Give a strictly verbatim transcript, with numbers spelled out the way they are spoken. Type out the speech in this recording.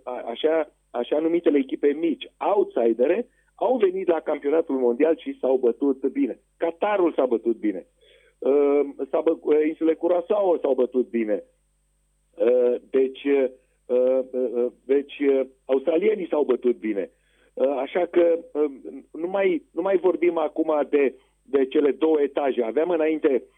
așa, așa numitele echipe mici, outsidere, au venit la campionatul mondial și s-au bătut bine. Qatarul s-a bătut bine. S-a bă, insule Curaçao s-au bătut bine. Deci, deci australienii s-au bătut bine. Așa că nu mai, nu mai vorbim acum de, de cele două etaje. Aveam înainte